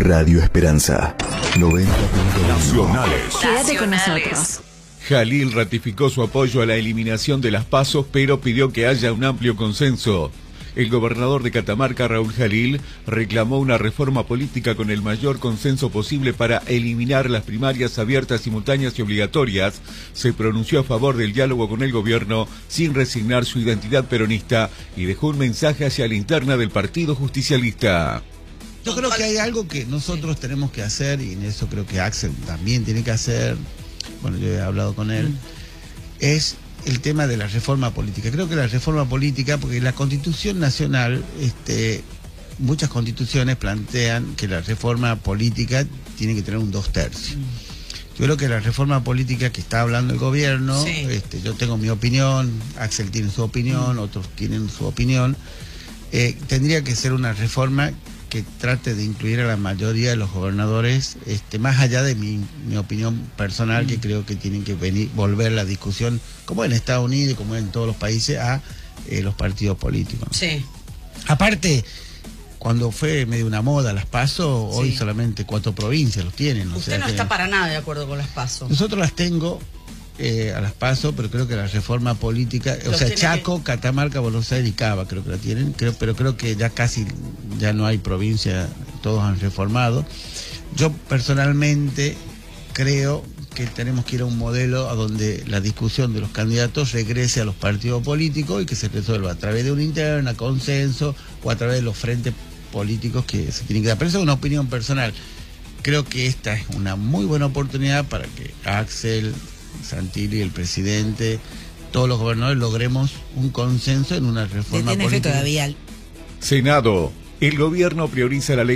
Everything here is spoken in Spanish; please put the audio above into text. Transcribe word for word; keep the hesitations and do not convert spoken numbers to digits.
Radio Esperanza noventa punto uno. Nacionales. Quédate con nosotros. Jalil ratificó su apoyo a la eliminación de las PASO, pero pidió que haya un amplio consenso. El gobernador de Catamarca, Raúl Jalil, reclamó una reforma política con el mayor consenso posible para eliminar las primarias abiertas, simultáneas y obligatorias. Se pronunció a favor del diálogo con el gobierno sin resignar su identidad peronista y dejó un mensaje hacia la interna del Partido Justicialista. Yo creo que hay algo que nosotros tenemos que hacer, y en eso creo que Axel también tiene que hacer, bueno, yo he hablado con él, mm. es el tema de la reforma política. Creo que la reforma política, porque la Constitución Nacional, este, muchas constituciones plantean que la reforma política tiene que tener un dos tercios. Yo creo que la reforma política que está hablando el gobierno, sí. este, yo tengo mi opinión, Axel tiene su opinión, mm. otros tienen su opinión, eh, tendría que ser una reforma que trate de incluir a la mayoría de los gobernadores, este, más allá de mi, mi opinión personal, mm. que creo que tienen que venir, volver la discusión, como en Estados Unidos y como en todos los países, a eh, los partidos políticos. Sí. Aparte, cuando fue medio una moda las PASO, sí. hoy solamente cuatro provincias los tienen. Usted o sea no que está para nada de acuerdo con las PASO. Nosotros las tengo eh, a las PASO, pero creo que la reforma política, los o sea, Chaco, que... Catamarca, Buenos Aires y Cava creo que la tienen, creo, pero creo que ya casi ya no hay provincia, todos han reformado. Yo personalmente creo que tenemos que ir a un modelo a donde la discusión de los candidatos regrese a los partidos políticos y que se resuelva a través de una interna, consenso, o a través de los frentes políticos que se tienen que dar. Pero eso es una opinión personal. Creo que esta es una muy buena oportunidad para que Axel, Santilli, el presidente, todos los gobernadores logremos un consenso en una reforma política. Todavía. Senado. El gobierno prioriza la ley